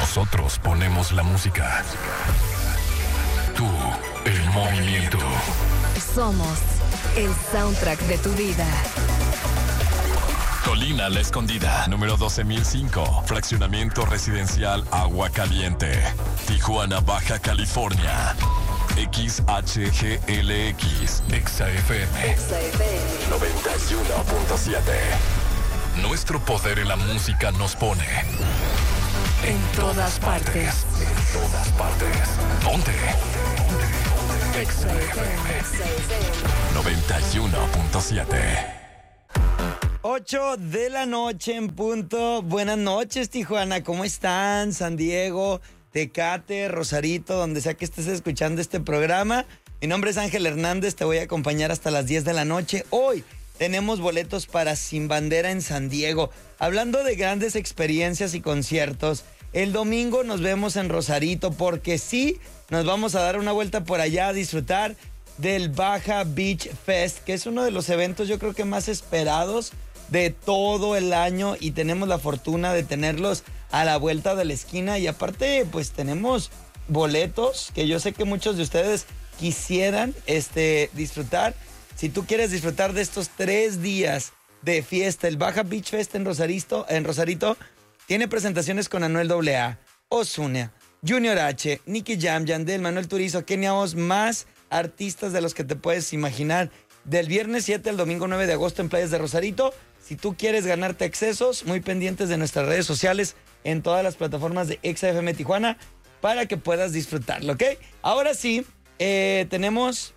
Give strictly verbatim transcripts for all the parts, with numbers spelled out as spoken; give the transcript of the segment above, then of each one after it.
Nosotros ponemos la música. Tú, el movimiento. Somos el soundtrack de tu vida. Colina La Escondida, número doce mil cinco, fraccionamiento residencial Agua Caliente, Tijuana, Baja California. X H G L X, Exa F M, Exa F M noventa y uno punto siete. Nuestro poder en la música nos pone en todas partes. En todas partes. Ponte. Exa F M noventa y uno punto siete. ocho de la noche en punto. Buenas noches, Tijuana. ¿Cómo están? San Diego, Tecate, Rosarito, donde sea que estés escuchando este programa. Mi nombre es Ángel Hernández. Te voy a acompañar hasta las diez de la noche. Hoy tenemos boletos para Sin Bandera en San Diego. Hablando de grandes experiencias y conciertos, el domingo nos vemos en Rosarito porque sí, nos vamos a dar una vuelta por allá a disfrutar del Baja Beach Fest, que es uno de los eventos yo creo que más esperados de todo el año y tenemos la fortuna de tenerlos a la vuelta de la esquina y aparte pues tenemos boletos que yo sé que muchos de ustedes quisieran este, disfrutar. Si tú quieres disfrutar de estos tres días de fiesta, el Baja Beach Fest en Rosarito, en Rosarito tiene presentaciones con Anuel doble A, Ozuna, Junior H, Nicky Jam, Yandel, Manuel Turizo, Kenia Oz, más artistas de los que te puedes imaginar. Del viernes siete al domingo nueve de agosto en Playas de Rosarito. Si tú quieres ganarte accesos, muy pendientes de nuestras redes sociales en todas las plataformas de Exa F M Tijuana para que puedas disfrutarlo, ¿ok? Ahora sí, eh, tenemos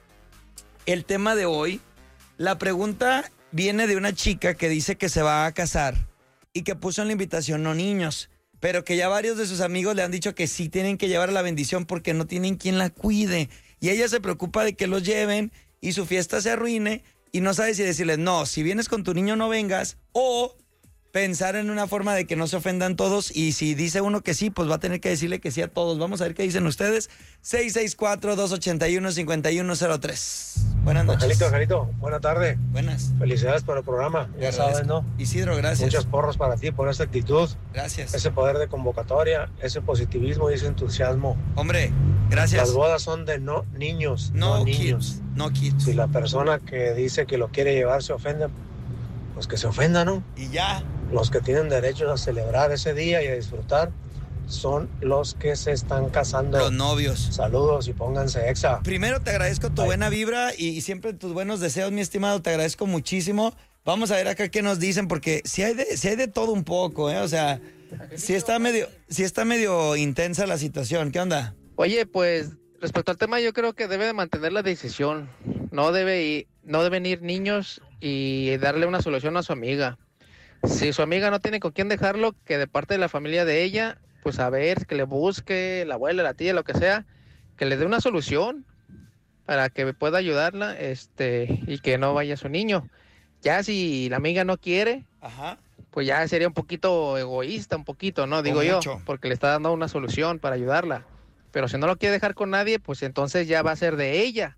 el tema de hoy. La pregunta viene de una chica que dice que se va a casar y que puso en la invitación no niños, pero que ya varios de sus amigos le han dicho que sí tienen que llevar a la bendición porque no tienen quien la cuide. Y ella se preocupa de que los lleven y su fiesta se arruine y no sabe si decirles, no, si vienes con tu niño no vengas, o pensar en una forma de que no se ofendan todos y si dice uno que sí, pues va a tener que decirle que sí a todos. Vamos a ver qué dicen ustedes. seis seis cuatro, dos ocho uno, cinco uno cero tres. Buenas noches. Angelito, Angelito, buena tarde. Buenas. Felicidades por el programa. Ya sabes, ¿no? Isidro, gracias. Muchos porros para ti por esa actitud. Gracias. Ese poder de convocatoria, ese positivismo y ese entusiasmo. Hombre, gracias. Las bodas son de no niños, no, no kids, niños. No kids. Si la persona que dice que lo quiere llevar se ofende, pues que se ofenda, ¿no? Y ya. Los que tienen derecho a celebrar ese día y a disfrutar son los que se están casando. Los novios. Saludos y pónganse Exa. Primero te agradezco tu Bye. buena vibra y, y siempre tus buenos deseos, mi estimado. Te agradezco muchísimo. Vamos a ver acá qué nos dicen porque si hay de, si hay de todo un poco, ¿eh? O sea, si está medio, si está medio intensa la situación. ¿Qué onda? Oye, pues respecto al tema, yo creo que debe de mantener la decisión. No debe ir, no deben ir niños y darle una solución a su amiga. Si su amiga no tiene con quién dejarlo, que de parte de la familia de ella, pues a ver, que le busque la abuela, la tía, lo que sea, que le dé una solución para que pueda ayudarla, este, y que no vaya su niño. Ya si la amiga no quiere, Ajá. pues ya sería un poquito egoísta, un poquito, ¿no? Digo yo, mucho. porque le está dando una solución para ayudarla. Pero si no lo quiere dejar con nadie, pues entonces ya va a ser de ella.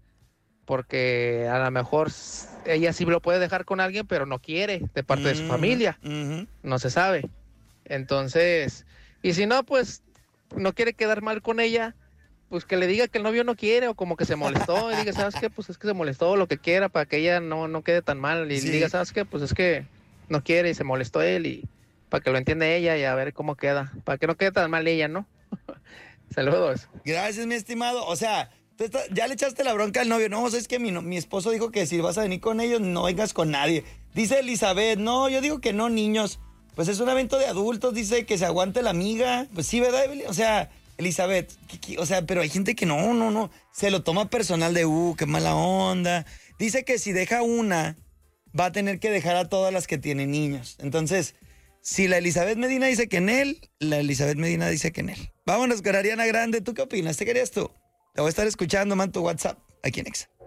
Porque a lo mejor ella sí lo puede dejar con alguien, pero no quiere, de parte mm, de su familia. Uh-huh. No se sabe. Entonces, y si no, pues no quiere quedar mal con ella, pues que le diga que el novio no quiere o como que se molestó y diga, ¿sabes qué? Pues es que se molestó, lo que quiera, para que ella no, no quede tan mal. Y sí. diga, ¿sabes qué? Pues es que no quiere y se molestó él y para que lo entienda ella y a ver cómo queda. Para que no quede tan mal ella, ¿no? Saludos. Gracias, mi estimado. O sea, tú estás, ya le echaste la bronca al novio. No, es que mi, mi esposo dijo que si vas a venir con ellos, no vengas con nadie. Dice Elizabeth, no, yo digo que no, niños. Pues es un evento de adultos, dice que se aguante la amiga. Pues sí, ¿verdad, Evelyn? O sea, Elizabeth, ¿qué, qué? O sea, pero hay gente que no, no, no. Se lo toma personal de, uh, qué mala onda. Dice que si deja una, va a tener que dejar a todas las que tienen niños. Entonces, si la Elizabeth Medina dice que en él, la Elizabeth Medina dice que en él. Vámonos con Ariana Grande. ¿Tú qué opinas? ¿Te querías tú? Te voy a estar escuchando, man, tu WhatsApp aquí en Exa.